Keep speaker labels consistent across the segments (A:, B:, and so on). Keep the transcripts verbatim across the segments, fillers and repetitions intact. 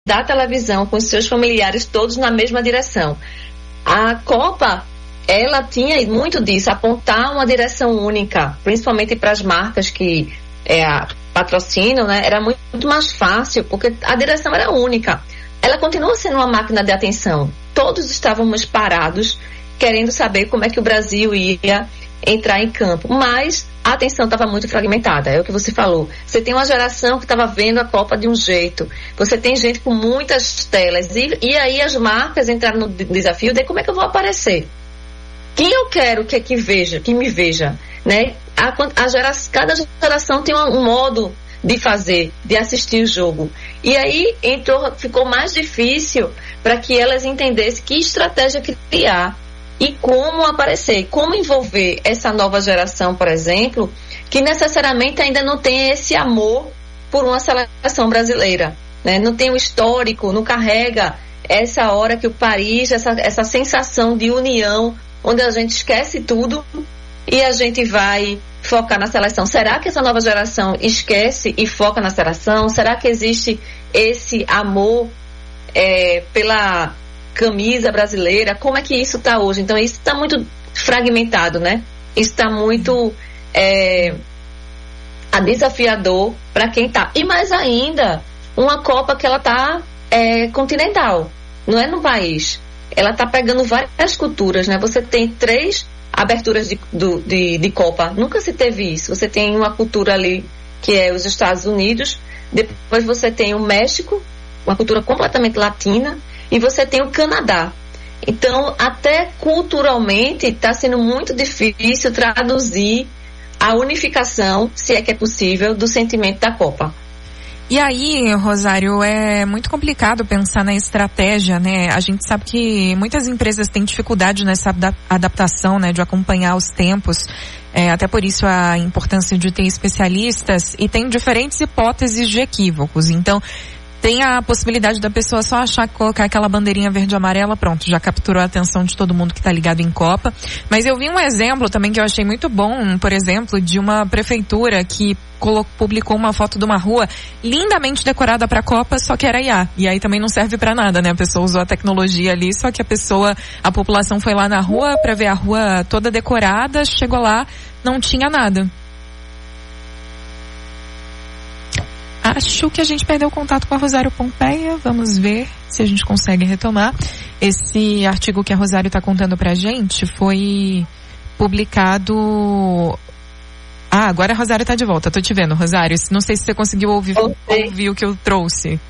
A: da televisão com os seus familiares todos na mesma direção. A Copa, ela tinha muito disso, apontar uma direção única, principalmente para as marcas que é, patrocinam, né? Era muito, muito mais fácil, porque a direção era única. Ela continua sendo uma máquina de atenção. Todos estávamos parados, querendo saber como é que o Brasil ia entrar em campo, mas a atenção estava muito fragmentada, é o que você falou. Você tem uma geração que estava vendo a Copa de um jeito, você tem gente com muitas telas, e, e aí as marcas entraram no desafio de como é que eu vou aparecer, quem eu quero que, que veja, que me veja, né? A, a gera, cada geração tem um, um modo de fazer, de assistir o jogo, e aí entrou, ficou mais difícil para que elas entendessem que estratégia criar e como aparecer, como envolver essa nova geração, por exemplo, que necessariamente ainda não tem esse amor por uma seleção brasileira, né? Não tem o histórico, não carrega essa hora que o Paris, essa, essa sensação de união, onde a gente esquece tudo e a gente vai focar na seleção. Será que essa nova geração esquece e foca na seleção? Será que existe esse amor é, pela camisa brasileira? Como é que isso está hoje? Então isso está muito fragmentado, né? Isso está muito é, desafiador para quem está. E mais ainda, uma Copa que ela está é, continental, não é no país. Ela está pegando várias culturas, né? Você tem três aberturas de, do, de, de Copa, nunca se teve isso. Você tem uma cultura ali que é os Estados Unidos, depois você tem o México, uma cultura completamente latina, e você tem o Canadá. Então, até culturalmente, está sendo muito difícil traduzir a unificação, se é que é possível, do sentimento da Copa.
B: E aí, Rosário, é muito complicado pensar na estratégia, né? A gente sabe que muitas empresas têm dificuldade nessa adaptação, né? De acompanhar os tempos. É, até por isso a importância de ter especialistas, e tem diferentes hipóteses de equívocos. Então, tem a possibilidade da pessoa só achar que colocar aquela bandeirinha verde e amarela, pronto, já capturou a atenção de todo mundo que está ligado em Copa. Mas eu vi um exemplo também que eu achei muito bom, por exemplo, de uma prefeitura que colocou, publicou uma foto de uma rua lindamente decorada para a Copa, só que era I A. E aí também não serve para nada, né? A pessoa usou a tecnologia ali, só que a pessoa, a população foi lá na rua para ver a rua toda decorada, chegou lá, não tinha nada. Acho que a gente perdeu o contato com a Rosário Pompeia. Vamos ver se a gente consegue retomar. Esse artigo que a Rosário está contando pra gente foi publicado... Ah, agora a Rosário está de volta. Tô te vendo, Rosário. Não sei se você conseguiu ouvir, ouvir o que eu trouxe.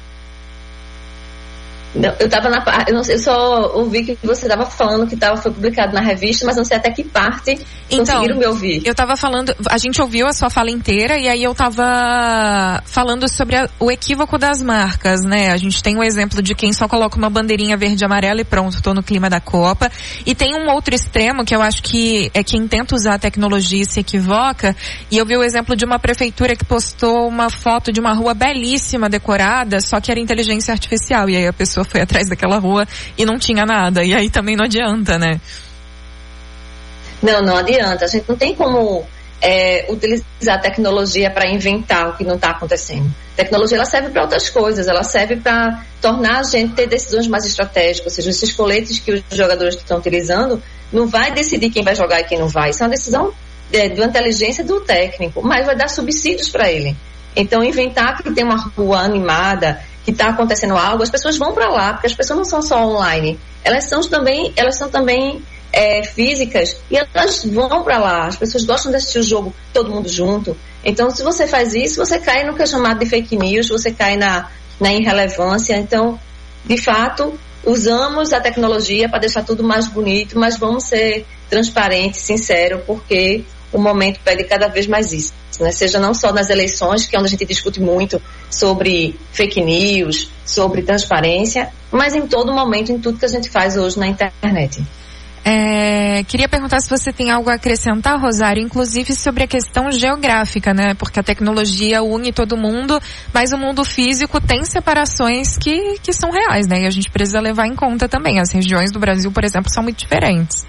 A: Não, eu tava na eu, não, eu só ouvi que você estava falando que tava, foi publicado na revista, mas não sei até que parte
B: então,
A: conseguiram me ouvir.
B: Eu tava falando, a gente ouviu a sua fala inteira, e aí eu tava falando sobre a, o equívoco das marcas, né? A gente tem o exemplo de quem só coloca uma bandeirinha verde e amarela e pronto, tô no clima da Copa. E tem um outro extremo que eu acho que é quem tenta usar a tecnologia e se equivoca, e eu vi o exemplo de uma prefeitura que postou uma foto de uma rua belíssima, decorada, só que era inteligência artificial, e aí a pessoa foi atrás daquela rua e não tinha nada, e aí também não adianta, né?
A: Não, não adianta, a gente não tem como é, utilizar a tecnologia para inventar o que não está acontecendo. A tecnologia, ela serve para outras coisas, ela serve para tornar a gente ter decisões mais estratégicas, ou seja, esses coletes que os jogadores estão utilizando não vai decidir quem vai jogar e quem não vai, isso é uma decisão é, de inteligência do técnico, mas vai dar subsídios para ele. Então, inventar que tem uma rua animada, que está acontecendo algo, as pessoas vão para lá, porque as pessoas não são só online, elas são também, elas são também é, físicas, e elas vão para lá, as pessoas gostam de assistir o jogo todo mundo junto. Então, se você faz isso, você cai no que é chamado de fake news, você cai na, na irrelevância. Então, de fato, usamos a tecnologia para deixar tudo mais bonito, mas vamos ser transparentes, sinceros, porque o momento pede cada vez mais isso, né? Seja não só nas eleições, que é onde a gente discute muito sobre fake news, sobre transparência, mas em todo momento, em tudo que a gente faz hoje na internet.
B: É, queria perguntar se você tem algo a acrescentar, Rosário, inclusive sobre a questão geográfica, né? Porque a tecnologia une todo mundo, mas o mundo físico tem separações que, que são reais, né? E a gente precisa levar em conta também. As regiões do Brasil, por exemplo, são muito diferentes.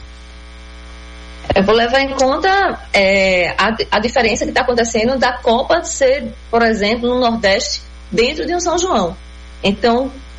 A: Eu vou levar em conta é, a, a diferença que está acontecendo da Copa ser, por exemplo, no Nordeste, dentro de um São João. Então,